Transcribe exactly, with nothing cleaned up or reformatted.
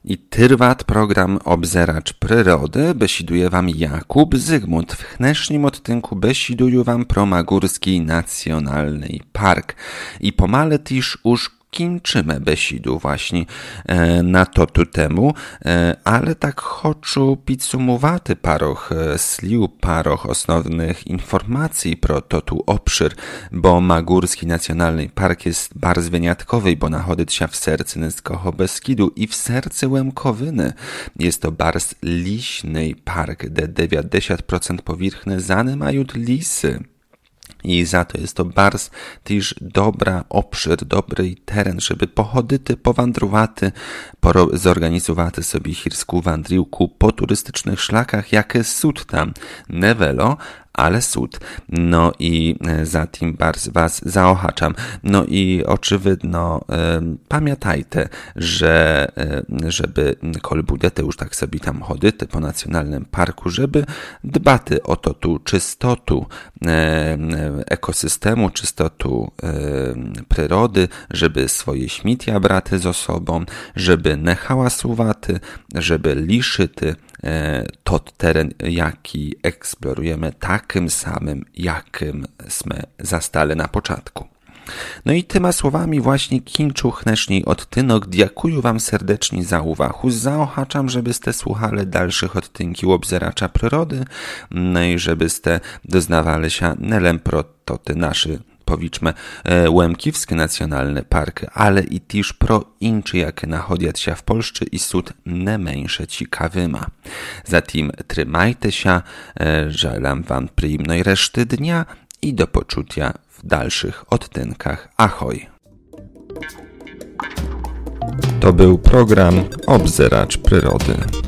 I Tyrwat, program Obzeracz Przyrody, besiduje wam Jakub Zygmunt. W dnešním odtynku besiduju wam pro Magórski Nacjonalny Park. I pomale też już kończymy besidu właśnie e, na to tu temu, e, ale tak chcę podsumować paroch e, slił, paroch osnovnych informacji pro to tu obszar, bo Magórski Nacjonalny Park jest bardzo wyjątkowy, bo nachodzi się w sercu Niskiego Beskidu i w sercu Łemkowyny. Jest to bardzo liśny park, gdzie dziewięćdziesiąt procent powierzchni zajmują lisy. I za to jest to bardzo też dobra obszar, dobry teren, żeby pochodyty, powandrowaty, zorganizowaty sobie chirską wandriłku po turystycznych szlakach, jakie sud tam, nie welo, ale sud. No i za tym bardzo was zaochaczam. No i oczywidno e, pamiętajcie, że e, żeby kol budete już tak sobie tam chodyty po nacjonalnym parku, żeby dbaty o to tu czystotu e, ekosystemu, czystotu e, przyrody, żeby swoje śmietja braty ze sobą, żeby nie hałasuwaty, żeby liszyty to teren, jaki eksplorujemy, takim samym, jakim sme zastali na początku. No i tyma słowami właśnie kończę dnešní odtynok. Dziękuję wam serdecznie za uwagę. Zaochaczam, żebyście słuchali dalszych odtynków Obzeracza Przyrody, no i żebyście doznawali się nie tylko pro to ty nasze, powiedzmy, Łemkiwski Nacjonalny Park, ale i też pro inczy, jakie nachodzą się w Polsce i sud nie mniejsze ciekawyma. Zatem trzymajcie się, żelam wam przyjemnej reszty dnia i do poczucia w dalszych odtynkach. Ahoj! To był program Obzeracz Przyrody.